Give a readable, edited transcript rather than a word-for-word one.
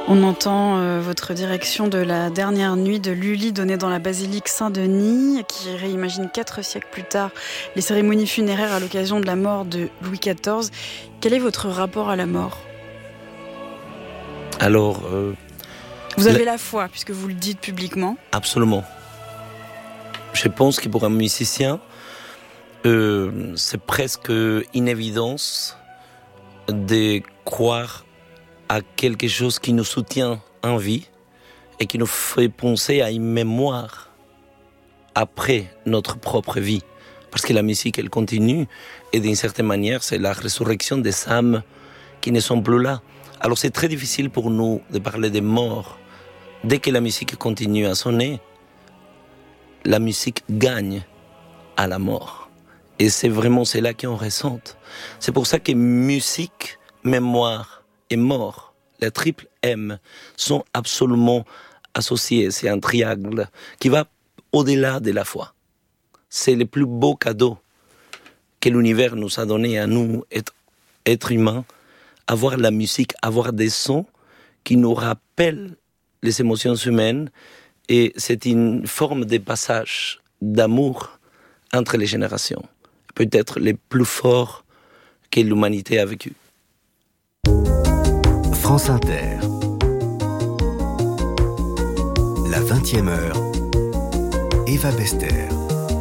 On entend votre direction de la dernière nuit de Lully donnée dans la basilique Saint-Denis, qui réimagine 4 siècles plus tard les cérémonies funéraires à l'occasion de la mort de Louis XIV. Quel est votre rapport à la mort ? Alors... vous avez la foi, puisque vous le dites publiquement. Absolument. Je pense que pour un musicien, c'est presque une évidence de croire à quelque chose qui nous soutient en vie et qui nous fait penser à une mémoire après notre propre vie. Parce que la musique, elle continue et d'une certaine manière, c'est la résurrection des âmes qui ne sont plus là. Alors c'est très difficile pour nous de parler des morts. Dès que la musique continue à sonner, la musique gagne à la mort. Et c'est vraiment cela qu'on ressent. C'est pour ça que musique, mémoire et mort, la triple M, sont absolument associés. C'est un triangle qui va au-delà de la foi. C'est le plus beau cadeau que l'univers nous a donné à nous, êtres humains, avoir la musique, avoir des sons qui nous rappellent les émotions humaines, et c'est une forme de passage d'amour entre les générations, peut-être les plus forts que l'humanité a vécu. France Inter. La 20e heure. Eva Bester.